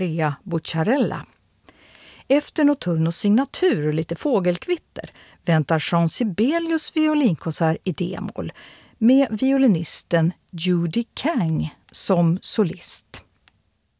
Maria Bucciarella. Efter notturnos signatur och lite fågelkvitter väntar Jean Sibelius violinkonsert i D-moll med violinisten Judy Kang som solist.